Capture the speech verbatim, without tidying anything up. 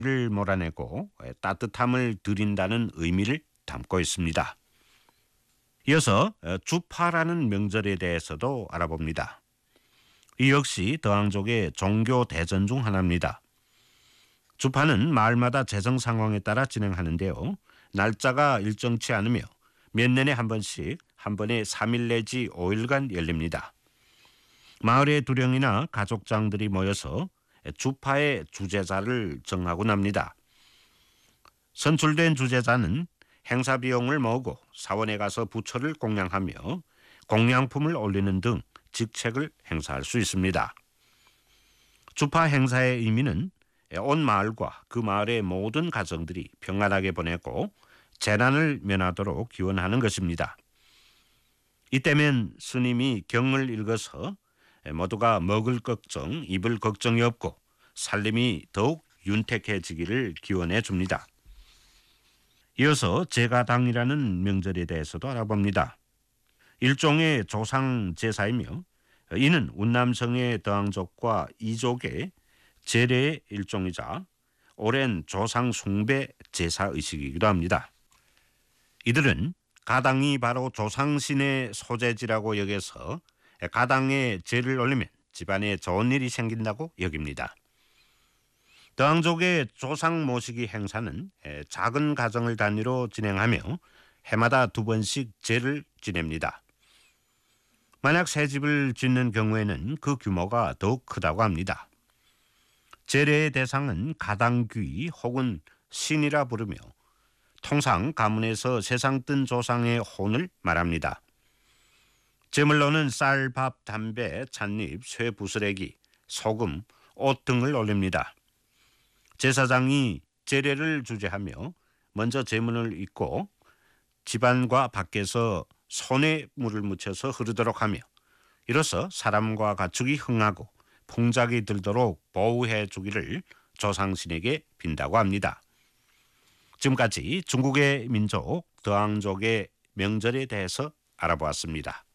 를 몰아내고 따뜻함을 드린다는 의미를 담고 있습니다. 이어서 주파라는 명절에 대해서도 알아봅니다. 이 역시 더항족의 종교 대전 중 하나입니다. 주파는 마을마다 재정 상황에 따라 진행하는데요. 날짜가 일정치 않으며 몇 년에 한 번씩 한 번에 삼 일 내지 오 일간 열립니다. 마을의 두령이나 가족장들이 모여서 주파의 주제자를 정하고 납니다. 선출된 주제자는 행사 비용을 모으고 사원에 가서 부처를 공양하며 공양품을 올리는 등 직책을 행사할 수 있습니다. 주파 행사의 의미는 온 마을과 그 마을의 모든 가정들이 평안하게 보내고 재난을 면하도록 기원하는 것입니다. 이때면 스님이 경을 읽어서 모두가 먹을 걱정, 입을 걱정이 없고 살림이 더욱 윤택해지기를 기원해 줍니다. 이어서 제가당이라는 명절에 대해서도 알아봅니다. 일종의 조상 제사이며 이는 운남성의 더항족과 이족의 제례의 일종이자 오랜 조상 숭배 제사 의식이기도 합니다. 이들은 가당이 바로 조상신의 소재지라고 여겨서 가당에 제를 올리면 집안에 좋은 일이 생긴다고 여깁니다. 더항족의 조상 모시기 행사는 작은 가정을 단위로 진행하며 해마다 두 번씩 제를 지냅니다. 만약 새 집을 짓는 경우에는 그 규모가 더욱 크다고 합니다. 제례의 대상은 가당귀 혹은 신이라 부르며 통상 가문에서 세상 뜬 조상의 혼을 말합니다. 제물로는 쌀, 밥, 담배, 찻잎, 쇠 부스레기, 소금, 옷 등을 올립니다. 제사장이 제례를 주재하며 먼저 제문을 잇고 집안과 밖에서 손에 물을 묻혀서 흐르도록 하며 이로써 사람과 가축이 흥하고 풍작이 들도록 보호해 주기를 조상신에게 빈다고 합니다. 지금까지 중국의 민족 더항족의 명절에 대해서 알아보았습니다.